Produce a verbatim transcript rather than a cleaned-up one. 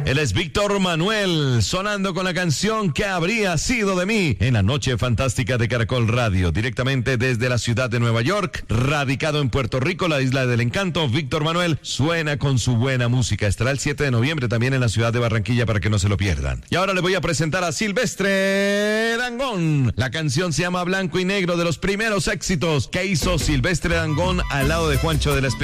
Él es Víctor Manuel, sonando con la canción ¿Qué habría sido de mí? En la noche fantástica de Caracol Radio, directamente desde la ciudad de Nueva York, radicado en Puerto Rico, la isla del encanto. Víctor Manuel suena con su buena música. Estará el siete de noviembre también en la ciudad de Barranquilla para que no se lo pierdan. Y ahora le voy a presentar a Silvestre Dangond. La canción se llama Blanco y Negro, de los primeros éxitos que hizo Silvestre Dangond al lado de Juancho de la Espinosa.